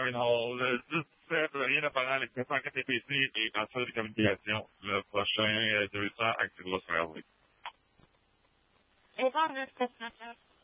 Siren Hall. Juste rien de pendant l'expression 4 TPC et transfert de communication. Le prochain 200 Activos Railway. Et bon,